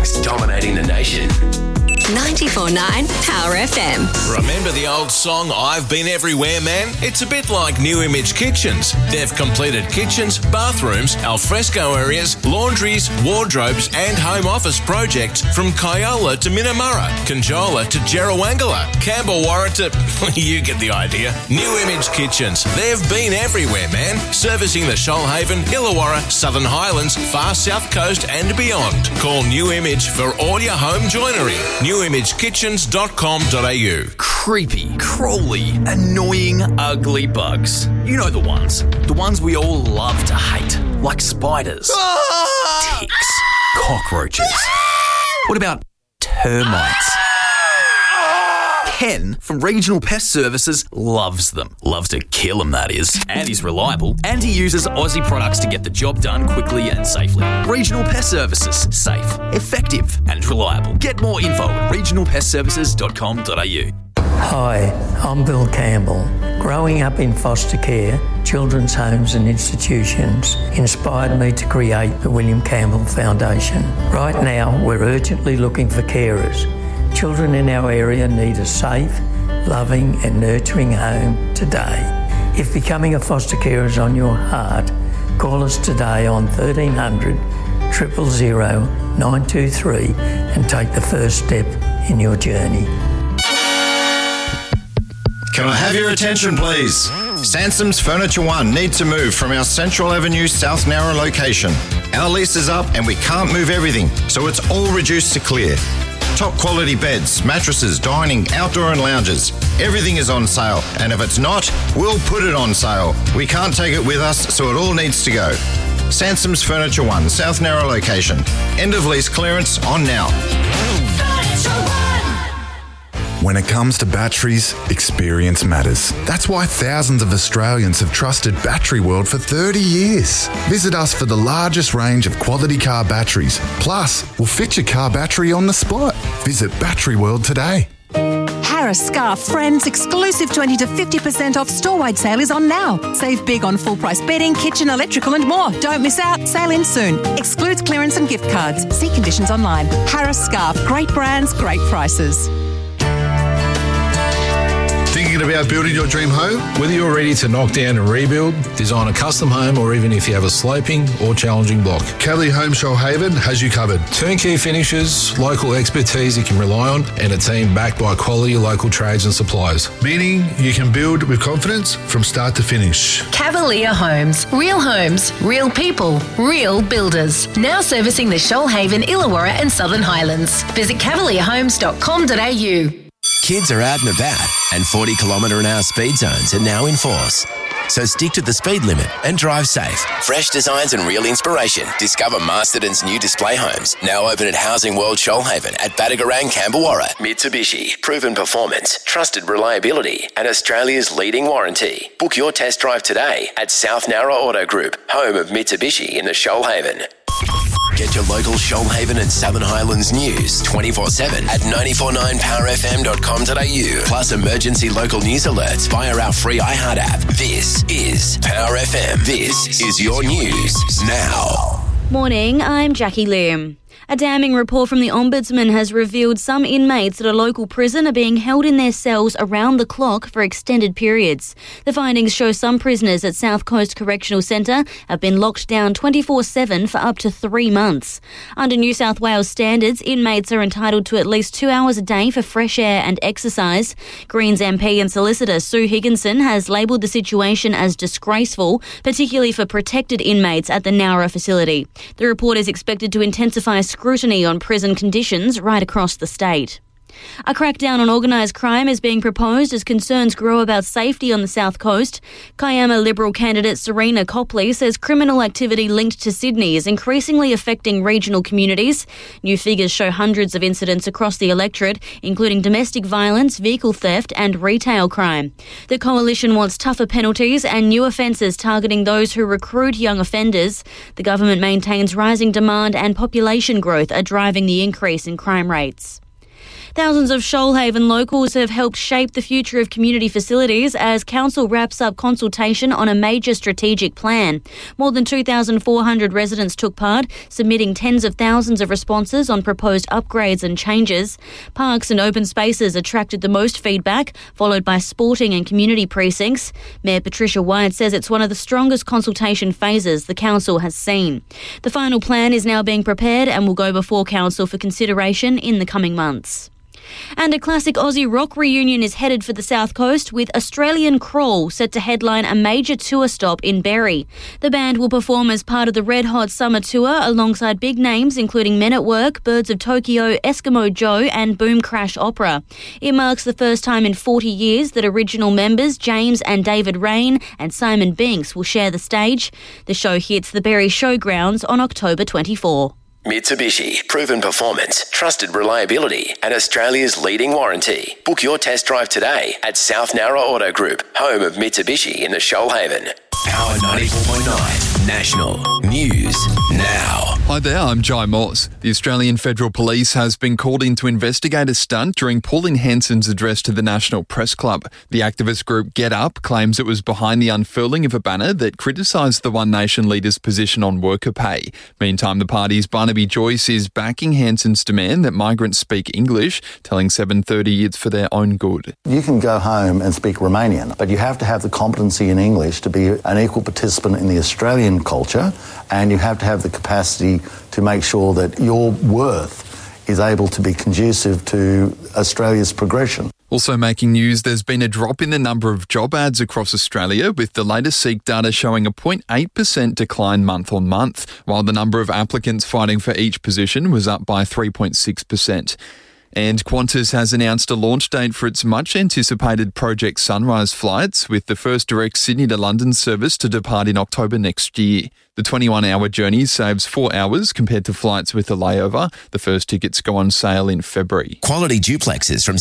mornings, dominating the nation. 94.9 Power FM. Remember the old song, I've Been Everywhere, Man? It's a bit like New Image Kitchens. They've completed kitchens, bathrooms, alfresco areas, laundries, wardrobes and home office projects from Kyola to Minamurra, Conjola to Jerrawangala, Camberwarra to... you get the idea. New Image Kitchens. They've been everywhere, man. Servicing the Shoalhaven, Illawarra, Southern Highlands, Far South Coast and beyond. Call New Image for all your home joinery. newimagekitchens.com.au. Creepy, crawly, annoying, ugly bugs. You know the ones. The ones we all love to hate. Like spiders, ticks, cockroaches. What about termites? Ken from Regional Pest Services loves them. Loves to kill them, that is. And he's reliable. And he uses Aussie products to get the job done quickly and safely. Regional Pest Services. Safe, effective and reliable. Get more info at regionalpestservices.com.au. Hi, I'm Bill Campbell. Growing up in foster care, children's homes and institutions inspired me to create the William Campbell Foundation. Right now, we're urgently looking for carers. Children in our area need a safe, loving and nurturing home today. If becoming a foster carer is on your heart, call us today on 1300 000 923 and take the first step in your journey. Can I have your attention, please? Sansom's Furniture One need to move from our Central Avenue South Nowra location. Our lease is up and we can't move everything, so it's all reduced to clear. Top quality beds, mattresses, dining, outdoor and lounges. Everything is on sale, and if it's not, we'll put it on sale. We can't take it with us, so it all needs to go. Sansom's Furniture One, South Nowra location. End of lease clearance on now. When it comes to batteries, experience matters. That's why thousands of Australians have trusted Battery World for 30 years. Visit us for the largest range of quality car batteries. Plus, we'll fit your car battery on the spot. Visit Battery World today. Harris Scarf Friends exclusive 20 to 50% off store-wide sale is on now. Save big on full-price bedding, kitchen, electrical and more. Don't miss out. Sale ends soon. Excludes clearance and gift cards. See conditions online. Harris Scarf. Great brands, great prices. Thinking about building your dream home? Whether you're ready to knock down and rebuild, design a custom home, or even if you have a sloping or challenging block, Cavalier Home Shoalhaven has you covered. Turnkey finishes, local expertise you can rely on, and a team backed by quality local trades and suppliers. Meaning you can build with confidence from start to finish. Cavalier Homes. Real people, real builders. Now servicing the Shoalhaven, Illawarra and Southern Highlands. Visit cavalierhomes.com.au. Kids are out and about, and 40km/h speed zones are now in force. So stick to the speed limit and drive safe. Fresh designs and real inspiration. Discover Masterton's new display homes. Now open at Housing World Shoalhaven at Badagarang, Camberwarra. Mitsubishi. Proven performance, trusted reliability, and Australia's leading warranty. Book your test drive today at South Nowra Auto Group, home of Mitsubishi in the Shoalhaven. Get your local Shoalhaven and Southern Highlands news 24/7 at 949powerfm.com.au. Plus emergency local news alerts via our free iHeart app. This is Power FM. This is your news now. Morning, I'm Jackie Lim. A damning report from the Ombudsman has revealed some inmates at a local prison are being held in their cells around the clock for extended periods. The findings show some prisoners at South Coast Correctional Centre have been locked down 24/7 for up to 3 months. Under New South Wales standards, inmates are entitled to at least 2 hours a day for fresh air and exercise. Greens MP and solicitor Sue Higginson has labelled the situation as disgraceful, particularly for protected inmates at the Nowra facility. The report is expected to intensify scrutiny on prison conditions right across the state. A crackdown on organised crime is being proposed as concerns grow about safety on the South Coast. Kiama Liberal candidate Serena Copley says criminal activity linked to Sydney is increasingly affecting regional communities. New figures show hundreds of incidents across the electorate, including domestic violence, vehicle theft and retail crime. The coalition wants tougher penalties and new offences targeting those who recruit young offenders. The government maintains rising demand and population growth are driving the increase in crime rates. Thousands of Shoalhaven locals have helped shape the future of community facilities as council wraps up consultation on a major strategic plan. More than 2,400 residents took part, submitting tens of thousands of responses on proposed upgrades and changes. Parks and open spaces attracted the most feedback, followed by sporting and community precincts. Mayor Patricia White says it's one of the strongest consultation phases the council has seen. The final plan is now being prepared and will go before council for consideration in the coming months. And a classic Aussie rock reunion is headed for the South Coast, with Australian Crawl set to headline a major tour stop in Berry. The band will perform as part of the Red Hot Summer Tour alongside big names including Men at Work, Birds of Tokyo, Eskimo Joe and Boom Crash Opera. It marks the first time in 40 years that original members James and David Rain and Simon Binks will share the stage. The show hits the Berry Showgrounds on October 24. Mitsubishi, proven performance, trusted reliability, and Australia's leading warranty. Book your test drive today at South Nowra Auto Group, home of Mitsubishi in the Shoalhaven. Power 94.9 National News Now. Hi there, I'm Jai Moss. The Australian Federal Police has been called in to investigate a stunt during Pauline Hanson's address to the National Press Club. The activist group Get Up claims it was behind the unfurling of a banner that criticised the One Nation leader's position on worker pay. Meantime, the party's Barnaby Joyce is backing Hanson's demand that migrants speak English, telling 7:30 it's for their own good. You can go home and speak Romanian, but you have to have the competency in English to be an equal participant in the Australian culture, and you have to have the capacity to make sure that your worth is able to be conducive to Australia's progression. Also making news, there's been a drop in the number of job ads across Australia, with the latest SEEK data showing a 0.8% decline month on month, while the number of applicants fighting for each position was up by 3.6%. And Qantas has announced a launch date for its much-anticipated Project Sunrise flights, with the first direct Sydney to London service to depart in October next year. The 21-hour journey saves 4 hours compared to flights with a layover. The first tickets go on sale in February. Quality duplexes from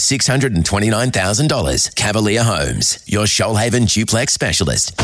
$629,000. Cavalier Homes, your Shoalhaven duplex specialist.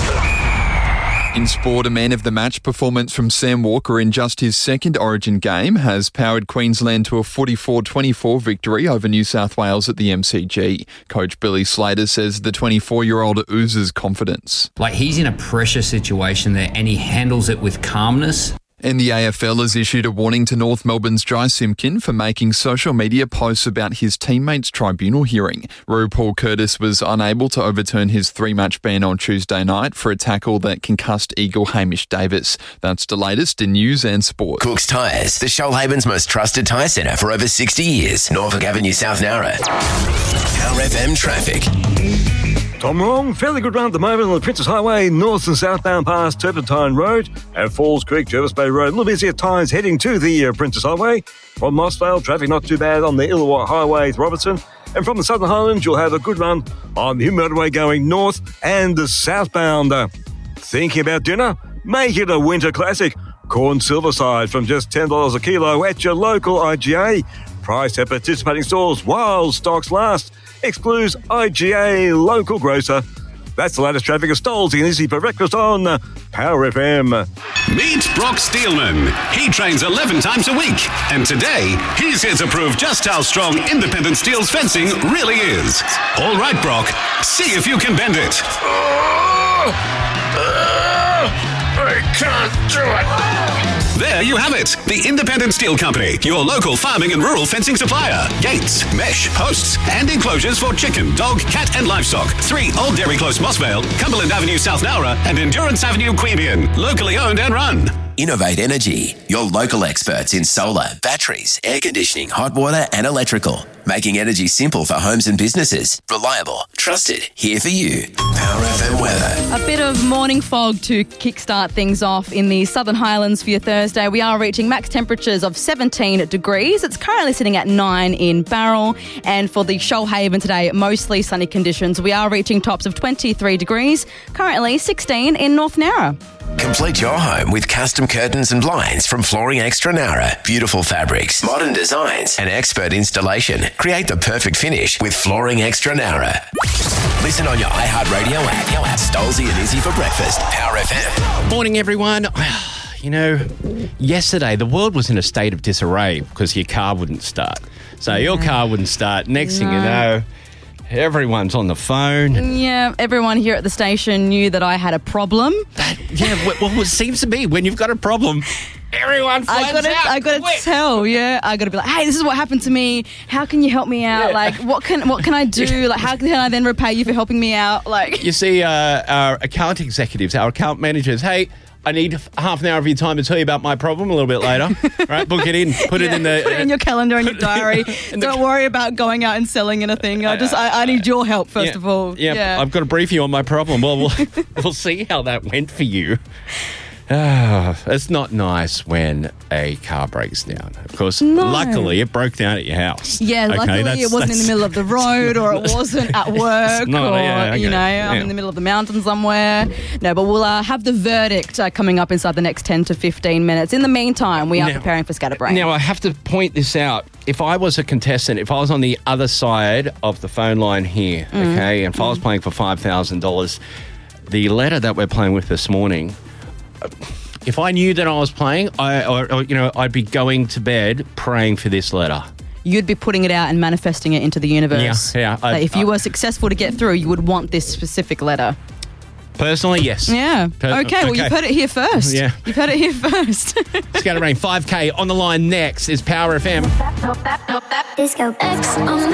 In sport, a man of the match performance from Sam Walker in just his second Origin game has powered Queensland to a 44-24 victory over New South Wales at the MCG. Coach Billy Slater says the 24-year-old oozes confidence. He's in a pressure situation there and he handles it with calmness. And the AFL has issued a warning to North Melbourne's Jai Simpkin for making social media posts about his teammates' tribunal hearing. Paul Curtis was unable to overturn his 3-match ban on Tuesday night for a tackle that concussed Eagle Hamish Davis. That's the latest in news and sport. Cook's Tyres, the Shoalhaven's most trusted tyre centre for over 60 years. Norfolk Avenue, South Nowra. Power FM traffic. Tom Wrong, fairly good run at the moment on the Princess Highway, north and southbound past Turpentine Road and Falls Creek, Jervis Bay Road. A little busier times heading to the Princess Highway. From Mossvale, traffic not too bad on the Illawarra Highway to Robertson. And from the Southern Highlands, you'll have a good run on the motorway going north and the southbound. Thinking about dinner? Make it a winter classic. Corn Silverside from just $10 a kilo at your local IGA. Priced at participating stores while stocks last. Excludes IGA local grocer. That's the latest traffic of Stoles and Izzy for breakfast on Power FM. Meet Brock Steelman. He trains 11 times a week. And today, he's here to prove just how strong independent steel's fencing really is. All right, Brock. See if you can bend it. I can't do it. There you have it. The Independent Steel Company, your local farming and rural fencing supplier. Gates, mesh, posts, and enclosures for chicken, dog, cat, and livestock. 3 Old Dairy Close, Mossvale, Cumberland Avenue, South Nowra, and Endurance Avenue, Queanbeyan. Locally owned and run. Innovate Energy, your local experts in solar, batteries, air conditioning, hot water and electrical. Making energy simple for homes and businesses. Reliable, trusted, here for you. Power FM weather. A bit of morning fog to kickstart things off in the Southern Highlands for your Thursday. We are reaching max temperatures of 17 degrees. It's currently sitting at 9 in Barrel. And for the Shoalhaven today, mostly sunny conditions. We are reaching tops of 23 degrees, currently 16 in North Nowra. Complete your home with custom curtains and blinds from Flooring Extra Nowra. Beautiful fabrics, modern designs, and expert installation. Create the perfect finish with Flooring Extra Nowra. Listen on your iHeartRadio app. Stolzy and Izzy for breakfast. Power FM. Morning, everyone. yesterday the world was in a state of disarray because your car wouldn't start. So your car wouldn't start. Next thing you know, everyone's on the phone. Yeah, everyone here at the station knew that I had a problem. Well, it seems to be when you've got a problem, everyone finds out. I got to tell, I got to be like, hey, this is what happened to me. How can you help me out? Like, what can I do? Like, how can I then repay you for helping me out? Like, you see, our account executives, our account managers, hey, I need half an hour of your time to tell you about my problem a little bit later. Right, book it in. Put it in your calendar and your diary. Don't worry about going out and selling anything. I need your help first of all. Yeah, I've got to brief you on my problem. Well, we'll see how that went for you. It's not nice when a car breaks down. Of course, luckily it broke down at your house. Yeah, luckily it wasn't in the middle of the road or it wasn't at work I'm in the middle of the mountain somewhere. No, but we'll have the verdict coming up inside the next 10 to 15 minutes. In the meantime, we are preparing for Scatterbrain. Now, I have to point this out. If I was a contestant, if I was on the other side of the phone line here, and if I was playing for $5,000, the letter that we're playing with this morning, if I knew that I was playing, I'd be going to bed praying for this letter. You'd be putting it out and manifesting it into the universe. Yeah. If you were successful to get through, you would want this specific letter. Personally, yes. Yeah. Okay, well, you've heard it here first. Yeah. You've heard it here first. Scatterbrain 5K on the line next is Power FM. Disco X on